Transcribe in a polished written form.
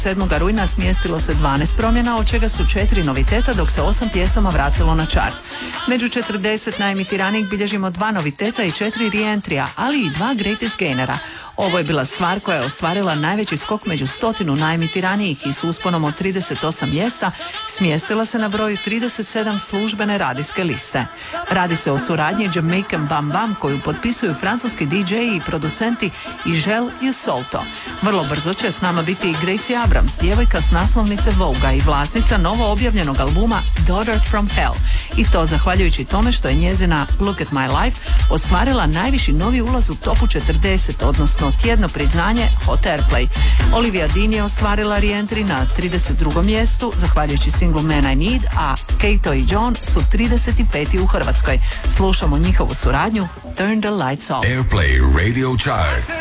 7. rujna smjestilo se 12 promjena, od čega su 4 noviteta, dok se 8 pjesama vratilo na chart. Među 40 najemitiranijih bilježimo 2 noviteta i 4 re-entrija, ali i 2 greatest gainera. Ovo je bila stvar koja je ostvarila najveći skok među 100 najemitiranijih i s usponom od 38 mjesta smjestila se na broju 37 službene radijske liste. Radi se o suradnji Jamaican Bam Bam koju potpisuju francuski DJ i producenti Igel i Solto. Vrlo brzo će s nama biti i Gracie Abrams, djevojka s naslovnice Vogue-a i vlasnica novo objavljenog albuma Daughter from Hell. I to zahvaljujući tome što je njezina Look at My Life ostvarila najviši novi ulaz u topu 40, odnosno tjedno priznanje Hot Airplay. Olivia Dean je ostvarila re-entry na 32. mjestu, zahvaljujući singlu Man I Need, a Kato i John su 35. u Hrvatskoj. Slušamo njihovu suradnju Turn the Lights Off. Airplay Radio Chart.